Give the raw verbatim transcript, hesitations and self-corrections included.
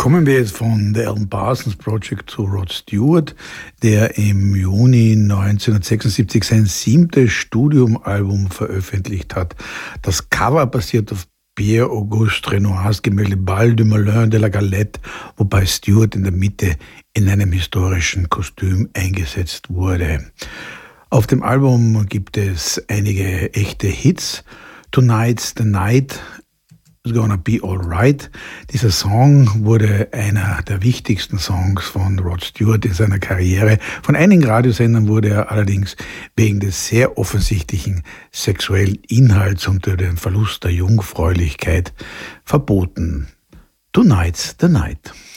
Kommen wir jetzt von The Alan Parsons Project zu Rod Stewart, der im Juni neunzehnhundertsechsundsiebzig sein siebtes Studioalbum veröffentlicht hat. Das Cover basiert auf Pierre-Auguste Renoirs Gemälde Bal du Malheur de la Galette, wobei Stewart in der Mitte in einem historischen Kostüm eingesetzt wurde. Auf dem Album gibt es einige echte Hits. Tonight's the Night, It's Gonna Be Alright. Dieser Song wurde einer der wichtigsten Songs von Rod Stewart in seiner Karriere. Von einigen Radiosendern wurde er allerdings wegen des sehr offensichtlichen sexuellen Inhalts und dem Verlust der Jungfräulichkeit verboten. Tonight's the Night.